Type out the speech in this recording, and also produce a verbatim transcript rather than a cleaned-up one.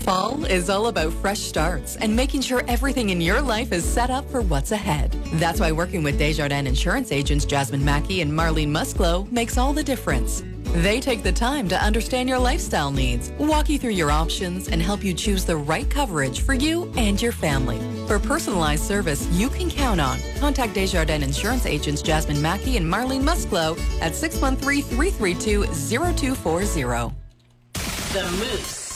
Fall is all about fresh starts and making sure everything in your life is set up for what's ahead. That's why working with Desjardins insurance agents Jasmine Mackey and Marlene Musclo makes all the difference. They take the time to understand your lifestyle needs, walk you through your options, and help you choose the right coverage for you and your family. For personalized service you can count on, contact Desjardins insurance agents Jasmine Mackey and Marlene Musclo at six one three, three three two, zero two four zero. The Moose.